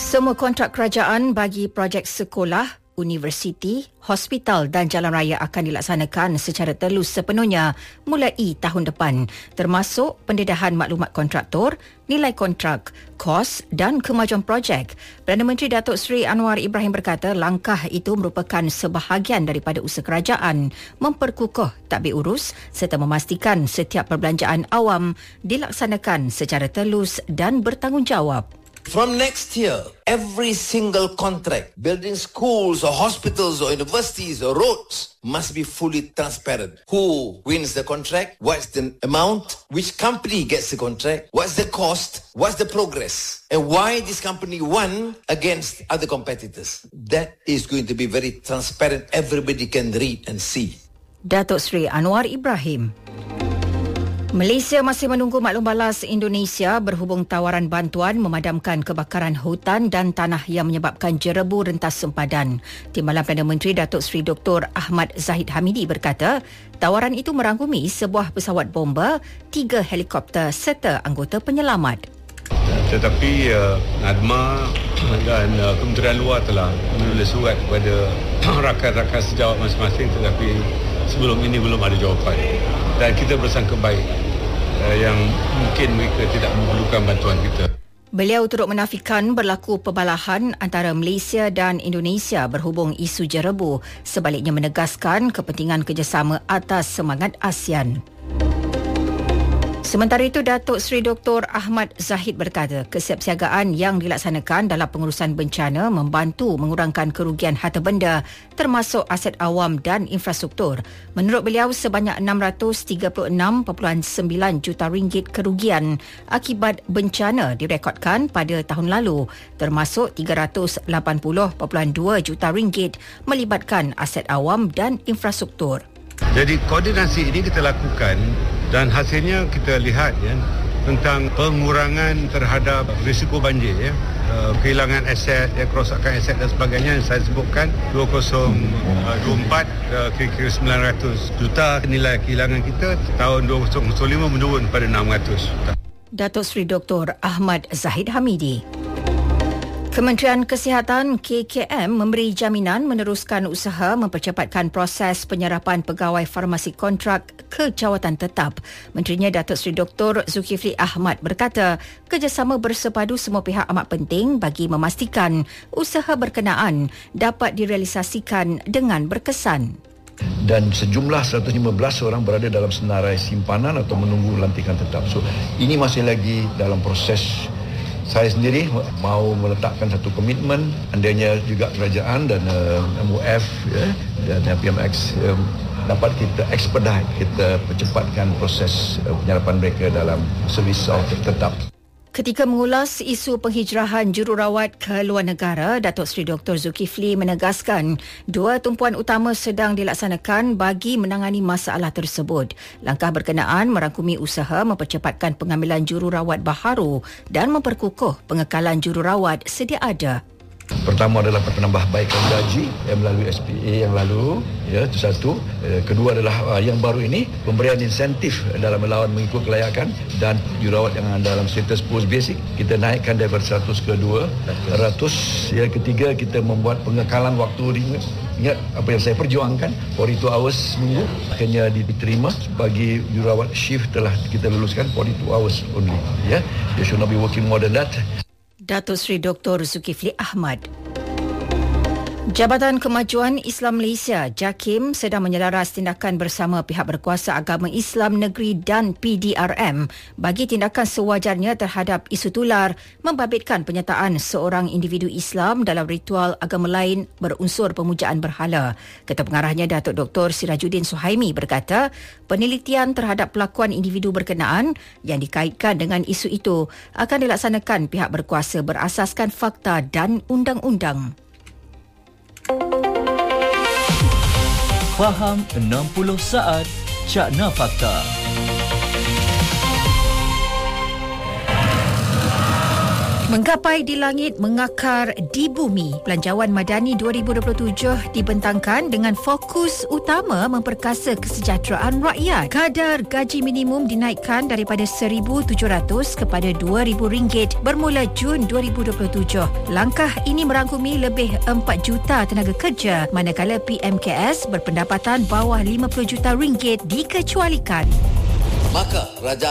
Semua kontrak kerajaan bagi projek sekolah, universiti, hospital dan jalan raya akan dilaksanakan secara telus sepenuhnya mulai tahun depan, termasuk pendedahan maklumat kontraktor, nilai kontrak, kos dan kemajuan projek. Perdana Menteri Datuk Seri Anwar Ibrahim berkata langkah itu merupakan sebahagian daripada usaha kerajaan memperkukuh tadbir urus serta memastikan setiap perbelanjaan awam dilaksanakan secara telus dan bertanggungjawab. From next year, every single contract, building schools or hospitals or universities or roads, must be fully transparent. Who wins the contract? What's the amount? Which company gets the contract? What's the cost? What's the progress? And why this company won against other competitors? That is going to be very transparent. Everybody can read and see. Datuk Seri Anwar Ibrahim. Malaysia masih menunggu maklum balas Indonesia berhubung tawaran bantuan memadamkan kebakaran hutan dan tanah yang menyebabkan jerebu rentas sempadan. Timbalan Perdana Menteri Datuk Seri Dr. Ahmad Zahid Hamidi berkata, tawaran itu merangkumi sebuah pesawat bomba, 3 helikopter serta anggota penyelamat. Tetapi NADMA dan Kementerian Luar telah menulis surat kepada rakan-rakan sejawat masing-masing, tetapi sebelum ini belum ada jawapan. Dan kita bersangka baik yang mungkin mereka tidak memerlukan bantuan kita. Beliau turut menafikan berlaku perbalahan antara Malaysia dan Indonesia berhubung isu jerebu, sebaliknya menegaskan kepentingan kerjasama atas semangat ASEAN. Sementara itu, Datuk Seri Dr. Ahmad Zahid berkata, kesiapsiagaan yang dilaksanakan dalam pengurusan bencana membantu mengurangkan kerugian harta benda termasuk aset awam dan infrastruktur. Menurut beliau, sebanyak 636.9 juta ringgit kerugian akibat bencana direkodkan pada tahun lalu, termasuk 380.2 juta ringgit melibatkan aset awam dan infrastruktur. Jadi koordinasi ini kita lakukan dan hasilnya kita lihat tentang pengurangan terhadap risiko banjir, kehilangan aset, kerosakan aset dan sebagainya yang saya sebutkan 2024 kira-kira 900 juta nilai kehilangan kita, tahun 2005 menurun pada 600 juta. Datuk Seri Dr. Ahmad Zahid Hamidi. Kementerian Kesihatan KKM memberi jaminan meneruskan usaha mempercepatkan proses penyerapan pegawai farmasi kontrak ke jawatan tetap. Menterinya Datuk Seri Dr. Zulkifli Ahmad berkata, kerjasama bersepadu semua pihak amat penting bagi memastikan usaha berkenaan dapat direalisasikan dengan berkesan. Dan sejumlah 115 orang berada dalam senarai simpanan atau menunggu lantikan tetap. So, ini masih lagi dalam proses. Saya sendiri mahu meletakkan satu komitmen, andainya juga kerajaan dan MOF dan PMX dapat kita expedite, kita percepatkan proses penyerapan mereka dalam servis tetap. Ketika mengulas isu penghijrahan jururawat ke luar negara, Datuk Seri Dr. Zulkifli menegaskan dua tumpuan utama sedang dilaksanakan bagi menangani masalah tersebut. Langkah berkenaan merangkumi usaha mempercepatkan pengambilan jururawat baharu dan memperkukuh pengekalan jururawat sedia ada. Pertama adalah penambahbaikan gaji melalui SPA yang lalu, itu satu. Kedua adalah yang baru ini, pemberian insentif dalam melawan mengikut kelayakan dan jururawat yang dalam status post basic kita naikkan daripada 100 ke 200. Yang ketiga, kita membuat pengekalan waktu. Ingat apa yang saya perjuangkan, 42 hours seminggu akhirnya diterima. Bagi jururawat shift telah kita luluskan 42 hours only. They should not be working more than that. Datuk Seri Dr. Zulkifli Ahmad. Jabatan Kemajuan Islam Malaysia JAKIM sedang menyelaras tindakan bersama pihak berkuasa agama Islam negeri dan PDRM bagi tindakan sewajarnya terhadap isu tular membabitkan penyertaan seorang individu Islam dalam ritual agama lain berunsur pemujaan berhala. Ketua Pengarahnya Datuk Dr. Sirajuddin Suhaimi berkata, penelitian terhadap pelakuan individu berkenaan yang dikaitkan dengan isu itu akan dilaksanakan pihak berkuasa berasaskan fakta dan undang-undang. Faham 60 saat Cakna Fakta. Menggapai di langit, mengakar di bumi. Belanjawan Madani 2027 dibentangkan dengan fokus utama memperkasa kesejahteraan rakyat. Kadar gaji minimum dinaikkan daripada RM1,700 kepada RM2,000 bermula Jun 2027. Langkah ini merangkumi lebih 4 juta tenaga kerja, manakala PMKS berpendapatan bawah RM50 juta dikecualikan. Maka Raja